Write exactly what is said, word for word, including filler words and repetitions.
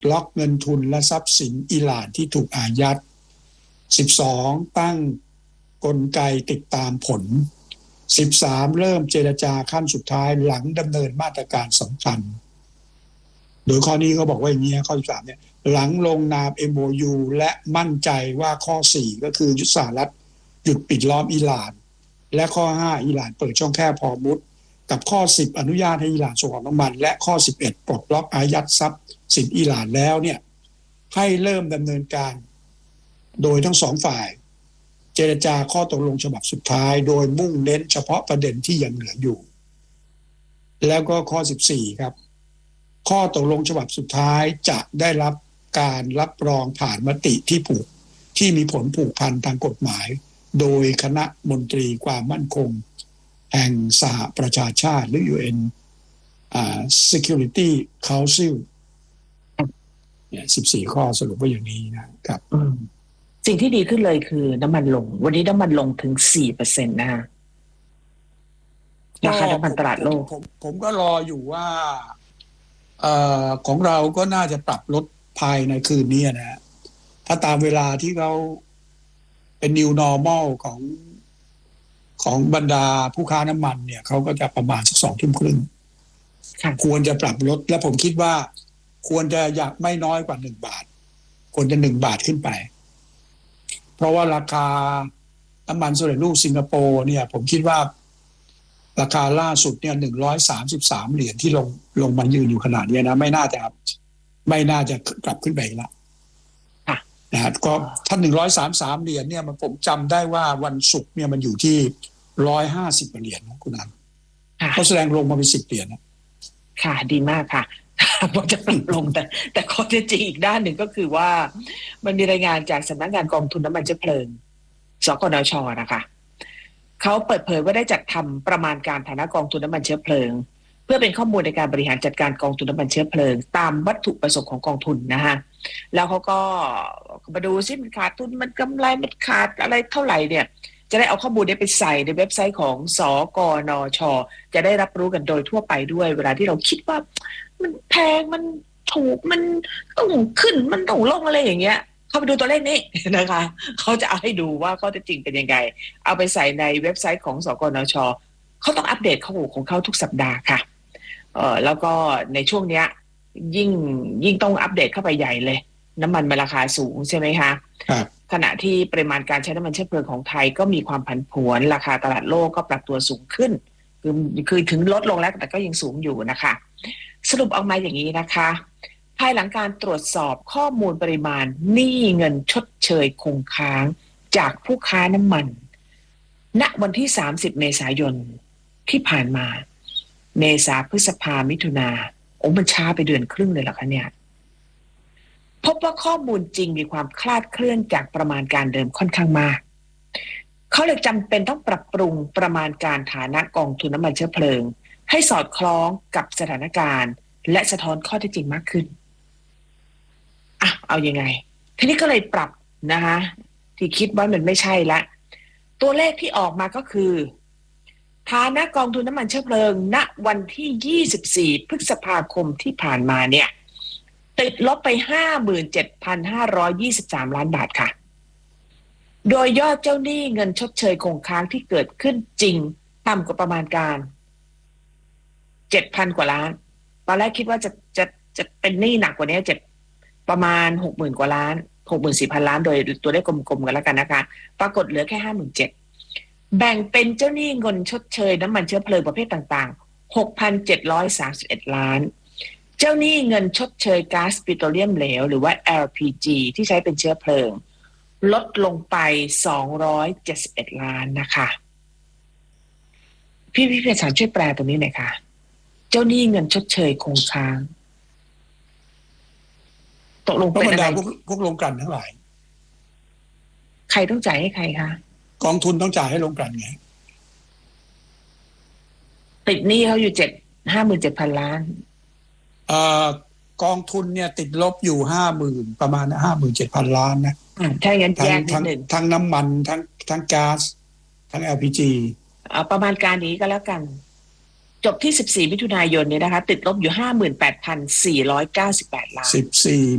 ล็อกเงินทุนและทรัพย์สินอิหร่านที่ถูกอายัดสิบสองตั้งกลไกติดตามผลสิบสามเริ่มเจรจาขั้นสุดท้ายหลังดำเนินมาตรการสำคัญโดยข้อนี้เขาบอกว่าอย่างนี้ข้อสิบสามเนี่ยหลังลงนาม เอ็ม โอ ยู และมั่นใจว่าข้อสี่ก็คือยุทธศาสตร์รัฐหยุดปิดล้อมอิหร่านและข้อห้าอิหร่านเปิดช่องแคบฮอร์มุซกับข้อสิบอนุญาตให้อิหร่านส่งออกน้ำมันและข้อสิบเอ็ดปลดล็อกอายัดทรัพย์สินอิหร่านแล้วเนี่ยให้เริ่มดำเนินการโดยทั้งสองฝ่ายเจรจาข้อตกลงฉบับสุดท้ายโดยมุ่งเน้นเฉพาะประเด็นที่ยังเหลืออยู่แล้วก็ข้อสิบสี่ครับข้อตกลงฉบับสุดท้ายจะได้รับการรับรองผ่านมติที่ผูกที่มีผลผูกพันทางกฎหมายโดยคณะมนตรีความมั่นคงแห่งสหประชาชาติหรือ ยู เอ็น อ่า Security Council เนี่ยสิบสี่ข้อสรุปว่าอย่างนี้นะครับสิ่งที่ดีขึ้นเลยคือน้ำมันลงวันนี้น้ำมันลงถึง สี่เปอร์เซ็นต์ นะฮะราคาน้ำมันตลาดโลกผมผมก็รออยู่ว่าเอ่อของเราก็น่าจะปรับลดภายในคืนนี้นะฮะถ้าตามเวลาที่เขาเป็น new normal ของของบรรดาผู้ค้าน้ำมันเนี่ยเขาก็จะประมาณสักสองทุ่มครึ่งควรจะปรับลดและผมคิดว่าควรจะอยากไม่น้อยกว่าหนึ่งบาทควรจะหนึ่งบาทขึ้นไปเพราะว่าราคาน้ำมันสำเร็จรูปสิงคโปร์เนี่ยผมคิดว่าราคาล่าสุดเนี่ยหนึ่งร้อยสามสิบสามเหรียญที่ลงลงมายืนอยู่ขนาดนี้นะไม่น่าจะไม่น่าจะกลับขึ้นไปอีกแล้วนะฮะก็ถ้าหนึ่งร้อยสามสิบสามเหรียญเนี่ยมันผมจำได้ว่าวันศุกร์เนี่ยมันอยู่ที่หนึ่งร้อยห้าสิบเหรียญนะคุณอันเขาแสดงลงมาเป็นสิบเหรียญนะค่ะดีมากค่ะพอจะปรับลงแต่แต่ข้อเท็จจริงอีกด้านหนึ่งก็คือว่ามันมีรายงานจากสำนักงานกองทุนน้ำมันเชื้อเพลิงสกนช.นะคะเขาเปิดเผยว่าได้จัดทำประมาณการฐานะกองทุนน้ำมันเชื้อเพลิงเพื่อเป็นข้อมูลในการบริหารจัดการกองทุนน้ำมันเชื้อเพลิงตามวัตถุประสงค์ของกองทุนนะฮะแล้วเขาก็มาดูซิมันขาดทุนมันกำไรมันขาดอะไรเท่าไหร่เนี่ยจะได้เอาข้อมูลนี้ไปใส่ในเว็บไซต์ของสกนช.จะได้รับรู้กันโดยทั่วไปด้วยเวลาที่เราคิดว่ามันแพงมันถูกมันต้องขึ้นมันต้องลงอะไรอย่างเงี้ยเข้าไปดูตัวเลขนี้นะคะเขาจะเอาให้ดูว่าข้อเท็จจริงเป็นยังไงเอาไปใส่ในเว็บไซต์ของสกนช.เขาต้องอัปเดตข้อมูลของเขาทุกสัปดาห์ค่ะเอ่อแล้วก็ในช่วงเนี้ยยิ่งยิ่งต้องอัปเดตเข้าไปใหญ่เลยน้ำมันมันราคาสูงใช่ไหมคะครับขณะที่ปริมาณการใช้น้ำมันเชื้อเพลิงของไทยก็มีความผันผวนราคาตลาดโลกก็ปรับตัวสูงขึ้นคือคือถึงลดลงแล้วแต่ก็ยังสูงอยู่นะคะสรุปออกมาอย่างนี้นะคะภายหลังการตรวจสอบข้อมูลปริมาณหนี้เงินชดเชยคงค้างจากผู้ค้าน้ำมันณวันที่สามสิบเมษายนที่ผ่านมาเมษาพฤษภามิถุนาโอ้มันช้าไปเดือนครึ่งเลยเหรอคะเนี่ยพบว่าข้อมูลจริงมีความคลาดเคลื่อนจากประมาณการเดิมค่อนข้างมากเขาเลยจำเป็นต้องปรับปรุงประมาณการฐานะกองทุนน้ำมันเชื้อเพลิงให้สอดคล้องกับสถานการณ์และสะท้อนข้อเท็จจริงมากขึ้นอ่ะเอายังไงทีนี้ก็เลยปรับนะคะที่คิดว่ามันไม่ใช่ละตัวเลขที่ออกมาก็คือฐานะกองทุนน้ำมันเชื้อเพลิงณวันที่ยี่สิบสี่พฤษภาคมที่ผ่านมาเนี่ยติดลบไป ห้าหมื่นเจ็ดพันห้าร้อยยี่สิบสาม ล้านบาทค่ะโดยยอดเจ้าหนี้เงินชดเชยคงค้างที่เกิดขึ้นจริงต่ำกว่าประมาณการ เจ็ดพัน กว่าล้านตอนแรกคิดว่าจะจะจะเป็นหนี้หนักกว่านี้เจ็ดประมาณ หกหมื่น กว่าล้าน หกหมื่นสี่พัน ล้านโดยตัวเลขกลมๆกันแล้วกันนะคะปรากฏเหลือแค่ ห้าหมื่นเจ็ดพัน แบ่งเป็นเจ้าหนี้เงินชดเชยน้ำมันเชื้อเพลิงประเภทต่างๆ หกพันเจ็ดร้อยสามสิบเอ็ด ล้านเจ้าหนี้เงินชดเชยก๊าซปิโตรเลียมเหลวหรือว่า แอล พี จี ที่ใช้เป็นเชื้อเพลิงลดลงไปสองร้อยเจ็ดสิบเอ็ดล้านนะคะพี่พี่เพชรสารช่วยแปลตรงนี้หน่อยค่ะเจ้าหนี้เงินชดเชยคงค้างตกลงเป็นอะไรพวกพวกโรงกลั่นทั้งหลายใครต้องจ่ายให้ใครคะกองทุนต้องจ่ายให้โรงกลั่นไงติดหนี้เขาอยู่เจ็ดห้าหมื่นเจ็ดพันล้านเอ่อกองทุนเนี่ยติดลบอยู่ห้าหมื่นประมาณห้าหมื่นเจ็ดพันล้านนะถ้าอย่างนั้นแยกนิดหนึ่งทั้งน้ำมันทั้งทั้งก๊าซทั้ง แอล พี จีเอาประมาณการนี้ก็แล้วกันจบที่สิบสี่มิถุนายนนี้นะคะติดลบอยู่ ห้าหมื่นแปดพันสี่ร้อยเก้าสิบแปด ล้านสิบสี่